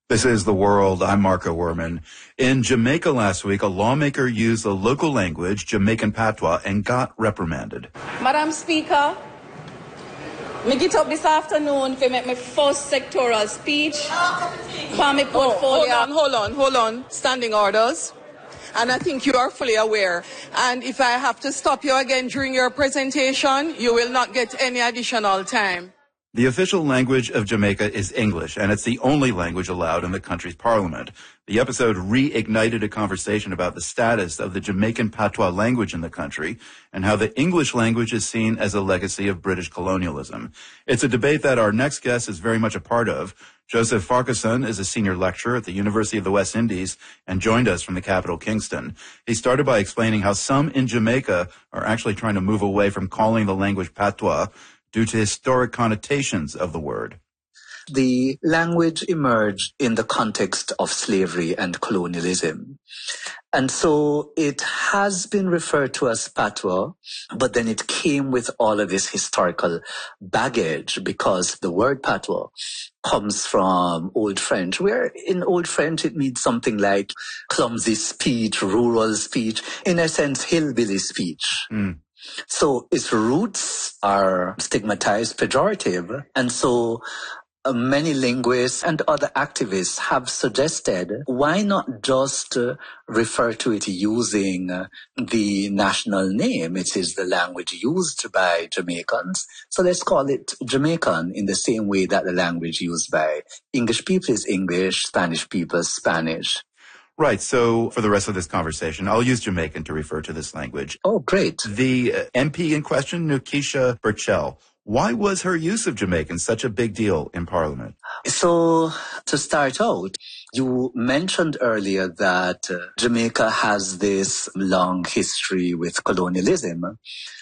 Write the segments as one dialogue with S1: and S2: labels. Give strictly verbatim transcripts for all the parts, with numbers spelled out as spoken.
S1: This is The World. I'm Marco Werman. In Jamaica last week, a lawmaker used the local language, Jamaican patois, and got reprimanded.
S2: Madam Speaker, me get up this afternoon to make my first sectoral speech for my portfolio.
S3: Oh, hold on, hold on, hold on. Standing orders. And I think you are fully aware. And if I have to stop you again during your presentation, you will not get any additional time.
S1: The official language of Jamaica is English, and it's the only language allowed in the country's parliament. The episode reignited a conversation about the status of the Jamaican patois language in the country and how the English language is seen as a legacy of British colonialism. It's a debate that our next guest is very much a part of. Joseph Farquharson is a senior lecturer at the University of the West Indies and joined us from the capital, Kingston. He started by explaining how some in Jamaica are actually trying to move away from calling the language patois due to historic connotations of the word.
S4: The language emerged in the context of slavery and colonialism. And so it has been referred to as patois, but then it came with all of this historical baggage because the word patois comes from Old French, where in Old French it means something like clumsy speech, rural speech, in a sense, hillbilly speech. Mm. So its roots are stigmatized, pejorative, and so uh, many linguists and other activists have suggested, why not just uh, refer to it using uh, the national name? It is the language used by Jamaicans, so let's call it Jamaican in the same way that the language used by English people is English, Spanish people is Spanish.
S1: Right. So for the rest of this conversation, I'll use Jamaican to refer to this language.
S4: Oh, great.
S1: The uh, M P in question, Nukisha Burchell, why was her use of Jamaican such a big deal in Parliament?
S4: So to start out, you mentioned earlier that uh, Jamaica has this long history with colonialism.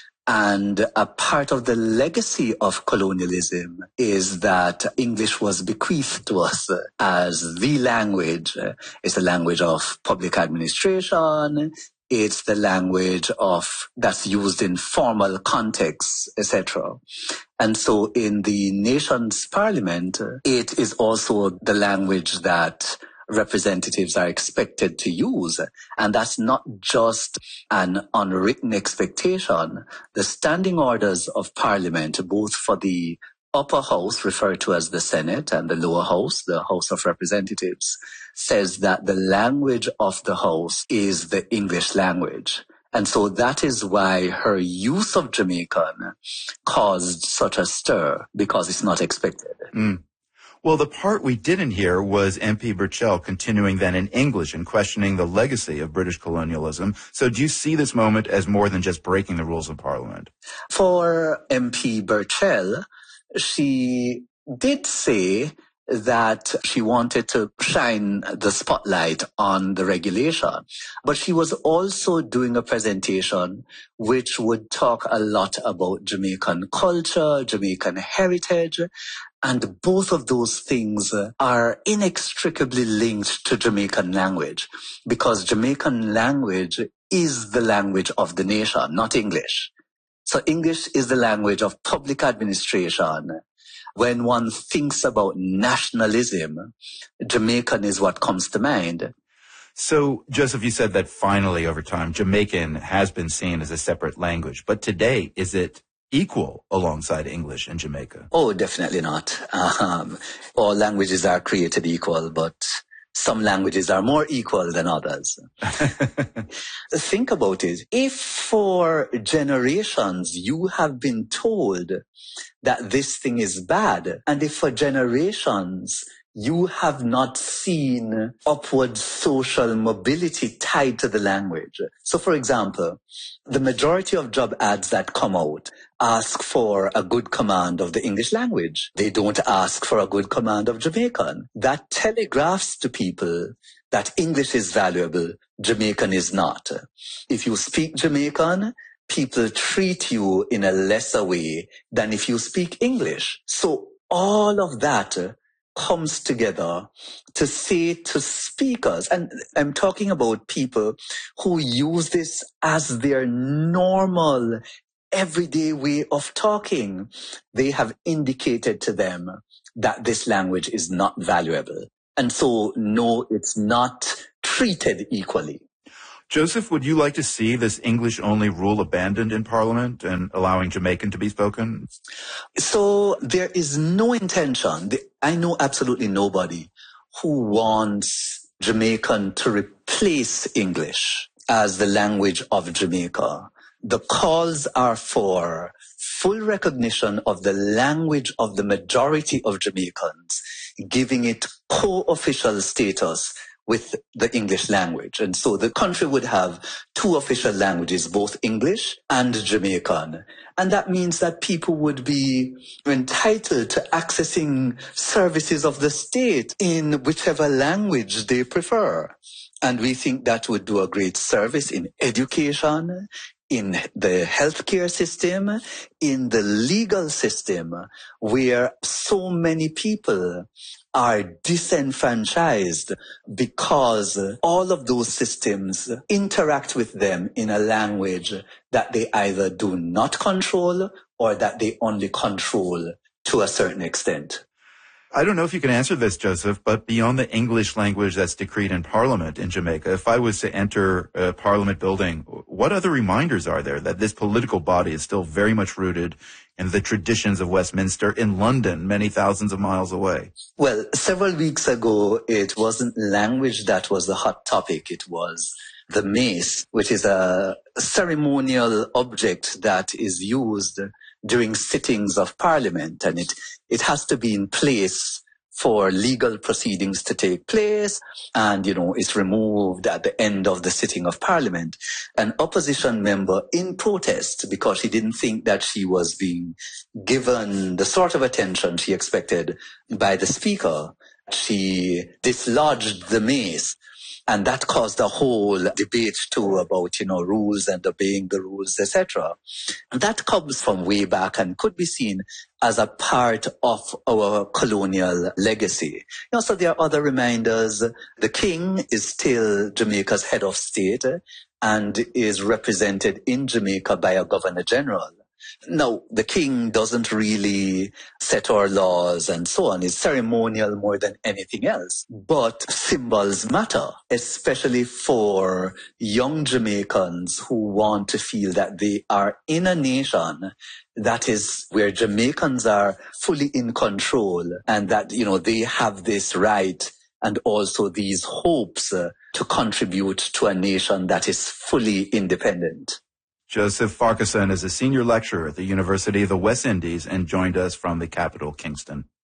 S4: And a part of the legacy of colonialism is that English was bequeathed to us as the language. It's the language of public administration. It's the language of that's used in formal contexts, et cetera. And so in the nation's parliament, it is also the language that representatives are expected to use. And that's not just an unwritten expectation. The standing orders of Parliament, both for the upper house, referred to as the Senate, and the lower house, the House of Representatives, says that the language of the house is the English language. And so that is why her use of Jamaican caused such a stir, because it's not expected.
S1: Mm. Well, the part we didn't hear was M P Burchell continuing then in English and questioning the legacy of British colonialism. So do you see this moment as more than just breaking the rules of Parliament?
S4: For M P Burchell, she did say that she wanted to shine the spotlight on the regulation. But she was also doing a presentation which would talk a lot about Jamaican culture, Jamaican heritage, and both of those things are inextricably linked to Jamaican language, because Jamaican language is the language of the nation, not English. So English is the language of public administration. When one thinks about nationalism, Jamaican is what comes to mind.
S1: So, Joseph, you said that finally over time, Jamaican has been seen as a separate language. But today, is it equal alongside English in Jamaica?
S4: Oh, definitely not. Um, all languages are created equal, but some languages are more equal than others. Think about it. If for generations you have been told that this thing is bad, and if for generations you have not seen upward social mobility tied to the language. So, for example, the majority of job ads that come out ask for a good command of the English language. They don't ask for a good command of Jamaican. That telegraphs to people that English is valuable, Jamaican is not. If you speak Jamaican, people treat you in a lesser way than if you speak English. So all of that comes together to say to speakers, and I'm talking about people who use this as their normal, everyday way of talking. They have indicated to them that this language is not valuable. And so, no, it's not treated equally.
S1: Joseph, would you like to see this English-only rule abandoned in Parliament and allowing Jamaican to be spoken?
S4: So there is no intention. I know absolutely nobody who wants Jamaican to replace English as the language of Jamaica. The calls are for full recognition of the language of the majority of Jamaicans, giving it co-official status with the English language. And so the country would have two official languages, both English and Jamaican. And that means that people would be entitled to accessing services of the state in whichever language they prefer. And we think that would do a great service in education, in the healthcare system, in the legal system, where so many people are disenfranchised because all of those systems interact with them in a language that they either do not control or that they only control to a certain extent.
S1: I don't know if you can answer this, Joseph, but beyond the English language that's decreed in Parliament in Jamaica, if I was to enter a Parliament building, what other reminders are there that this political body is still very much rooted in the traditions of Westminster in London, many thousands of miles away?
S4: Well, several weeks ago, it wasn't language that was the hot topic. It was the mace, which is a ceremonial object that is used during sittings of Parliament, and it, it has to be in place for legal proceedings to take place, and, you know, it's removed at the end of the sitting of Parliament. An opposition member, in protest, because she didn't think that she was being given the sort of attention she expected by the Speaker, she dislodged the mace. And that caused a whole debate too about, you know, rules and obeying the rules, et cetera. That comes from way back and could be seen as a part of our colonial legacy. You know, so there are other reminders. The King is still Jamaica's head of state and is represented in Jamaica by a Governor General. Now, the King doesn't really set our laws and so on. It's ceremonial more than anything else. But symbols matter, especially for young Jamaicans who want to feel that they are in a nation that is where Jamaicans are fully in control and that, you know, they have this right and also these hopes uh, to contribute to a nation that is fully independent.
S1: Joseph Farquharson is a senior lecturer at the University of the West Indies and joined us from the capital, Kingston.